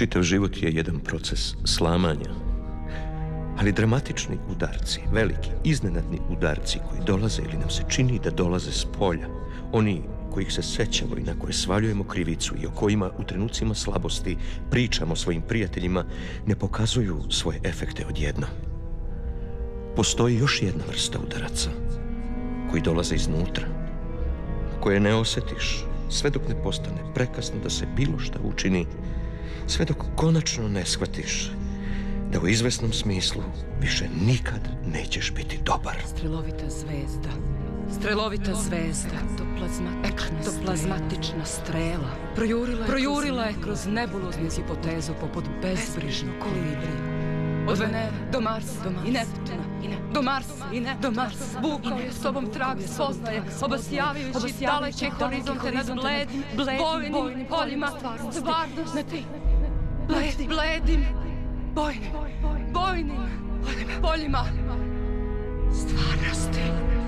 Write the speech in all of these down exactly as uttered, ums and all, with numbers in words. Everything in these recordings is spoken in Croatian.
Čitav život je jedan proces slamanja, ali dramatični udarci, veliki, iznenadni udarci koji dolaze ili nam se čini da dolaze s polja, oni kojih se sećamo i na koje svaljujemo krivicu i o kojima u trenucima slabosti pričamo svojim prijateljima, ne pokazuju svoje efekte odjednom. Postoji još jedna vrsta udaraca koji dolaze iznutra, koje ne osjetiš sve dok ne postane prekasno da se bilo šta učini, sve dok konačno ne shvatiš da u izvesnom smislu više nikad nećeš biti dobar. Strelovita zvezda, strelovita zvezda, ektoplazmatična strela, projurila, projurila je kroz nebuloznu hipotezu poput bezbrižnog kolibrija. Od Venere do Marsa i Neptuna, do Marsa i do Marsa, vukao je sobom trag spoznaje, obasjavajući daleke horizonte nad bledim, bojnim poljima stvarnosti, bledim, bojnim, bojnim poljima stvarnosti.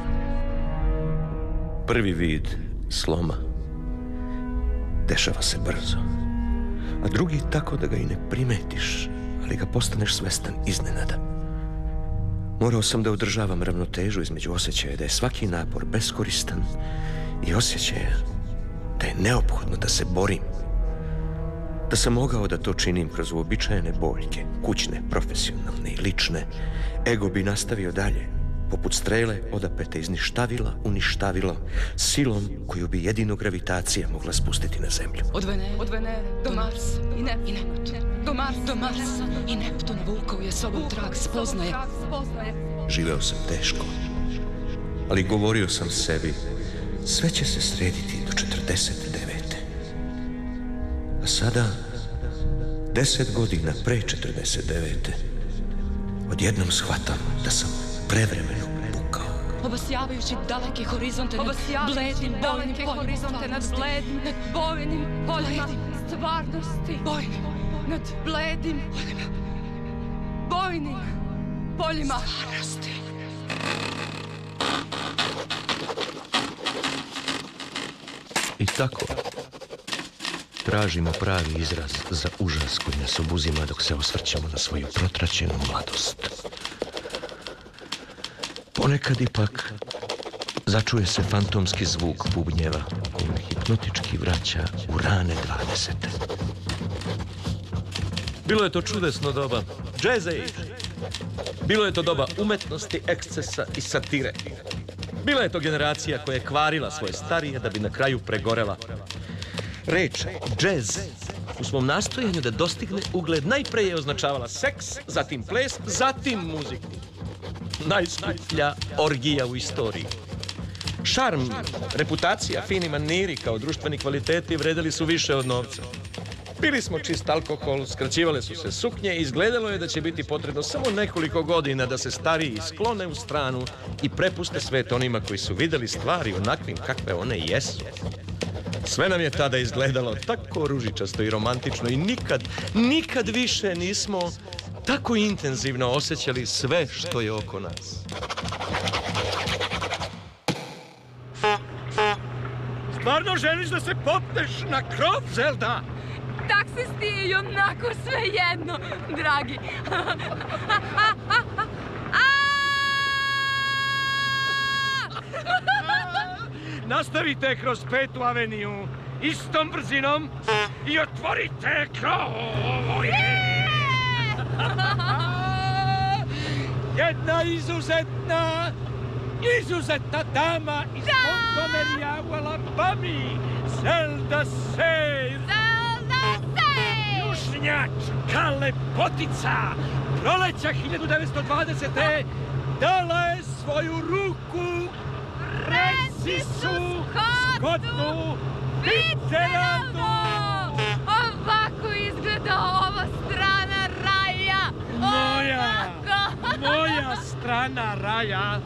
Prvi vid sloma dešava se brzo, a drugi tako da ga i ne primetiš, ali ga postaneš svestan iznenada. Morao sam da održavam ravnotežu između osjećaja da je svaki napor beskoristan i osjećaja da je neophodno da se borim. Da sam mogao da to činim kroz uobičajene boljke, kućne, profesionalne i lične, ego bi nastavio dalje, poput strele odapete iz ništavila u ništavilo, silom koju bi jedino gravitacija mogla spustiti na zemlju. Od Venere, od Venere do Marsa i Neptuna, do Marsa, do Marsa i Neptuna vukao je sobom trag spoznaje. Živeo sam teško, ali govorio sam sebi, sve će se srediti do četrdeset devete. A sada, deset godina pre četrdeset devete, odjednom shvatam da sam prevremeno pukao. Obasjavajući daleke horizonte nad bledim, daleke horizonte nad bledim, nad bojnim poljima stvarnosti, bojnim, nad bledim poljima, bojnim poljima stvarnosti. I tako tražimo pravi izraz za užas koji nas obuzima dok se osvrćemo na svoju protraćenu mladost. Ponekad ipak začuje se fantomski zvuk bubnjeva koji me hipnotički vraća u rane dvadesete. Bilo je to čudesno doba, jazz age. Bilo je to doba umetnosti, ekscesa i satire. Bila je to generacija koja je kvarila svoje starije da bi na kraju pregorela. Reč jazz u svom nastojanju da dostigne ugled najpre je označavala seks, zatim ples, zatim muziku. Najskuplja orgija u istoriji. Šarm, reputacija, fini maniri kao društveni kvaliteti vredeli su više od novca. Pili smo čist alkohol, skraćivale su se suknje i izgledalo je da će biti potrebno samo nekoliko godina da se stariji sklone u stranu i prepuste svet onima koji su videli stvari onakvim kakve one jesu. Sve nam je tada izgledalo tako ružičasto i romantično i nikad, nikad više nismo tako intenzivno osjećali sve što je oko nas. Stvarno želiš da se popneš na krov, Zelda? Taksisti je i onako sve jedno, dragi. Nastavite kroz Petu aveniju istom brzinom i otvorite krov. Jedna izuzetna, izuzetna dama iz Montgomerya u Alabami, Zelda Sayre. Zelda Sayre! Južnjačka lepotica, proleća hiljadu devetsto dvadesete dala je svoju ruku Francisu Scottu Fitzgeraldu. Ovako izgleda ova strana raja. Moja, moja strana raja.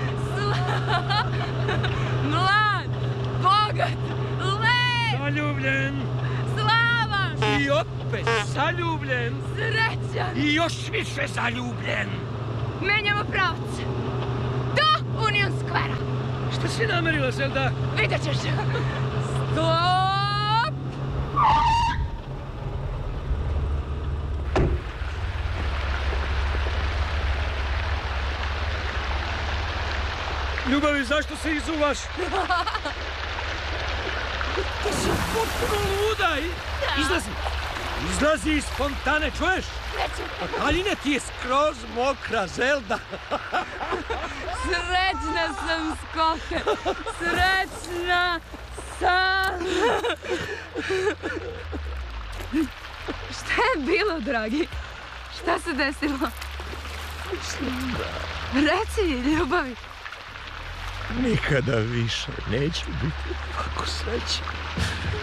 Mlad, bogat, lep, Zaljubljen. slavan I opet zaljubljen. srećan. I još više zaljubljen. Menjamo pravac. Do Union Square-a. Šta si namerila, Zelda? Vidjet ćeš. Stop! Ljubavi, zašto se izuvaš? Ti si potpuno luda i... Izlazi! Izlazi iz fontane, čuješ? A Kaljina ti je skroz mokra, Zelda. Srećna sam, Skote. Srećna sam. Šta je bilo, dragi? Šta se desilo? Mislim da... Reci, ljubavi. Nikada više neću biti ovako srećan.